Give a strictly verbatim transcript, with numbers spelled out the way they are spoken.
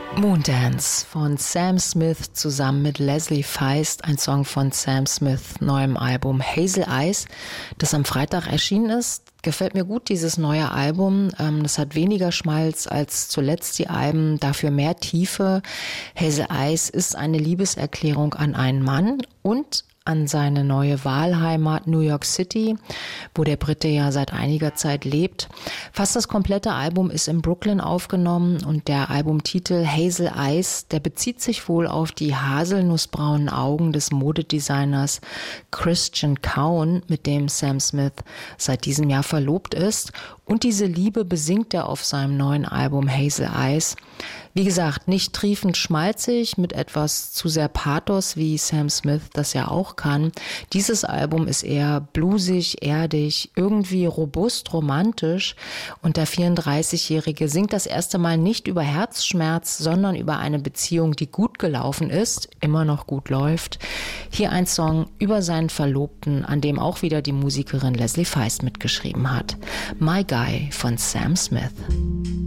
Moondance von Sam Smith zusammen mit Leslie Feist, ein Song von Sam Smiths neuem Album Hazel Eyes, das am Freitag erschienen ist. Gefällt mir gut, dieses neue Album. Das hat weniger Schmalz als zuletzt die Alben, dafür mehr Tiefe. Hazel Eyes ist eine Liebeserklärung an einen Mann und an seine neue Wahlheimat New York City, wo der Brite ja seit einiger Zeit lebt. Fast das komplette Album ist in Brooklyn aufgenommen und der Albumtitel Hazel Eyes, der bezieht sich wohl auf die haselnussbraunen Augen des Modedesigners Christian Cowan, mit dem Sam Smith seit diesem Jahr verlobt ist. Und diese Liebe besingt er auf seinem neuen Album Hazel Eyes. Wie gesagt, nicht triefend schmalzig, mit etwas zu sehr Pathos, wie Sam Smith das ja auch kann. Dieses Album ist eher bluesig, erdig, irgendwie robust, romantisch. Und der vierunddreißigjährige singt das erste Mal nicht über Herzschmerz, sondern über eine Beziehung, die gut gelaufen ist, immer noch gut läuft. Hier ein Song über seinen Verlobten, an dem auch wieder die Musikerin Leslie Feist mitgeschrieben hat. My Guy von Sam Smith.